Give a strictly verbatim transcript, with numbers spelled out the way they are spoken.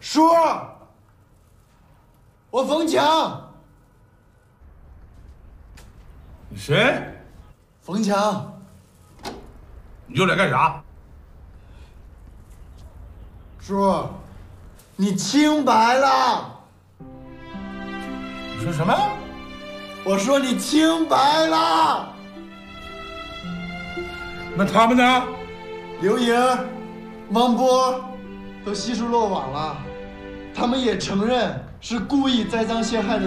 叔，我冯强。 你谁？ 冯强。 你又来干啥？ 叔，你清白了。 你说什么？ 我说你清白了。 那他们呢？ 刘莹、王波都悉数落网了，他们也承认是故意栽赃陷害的。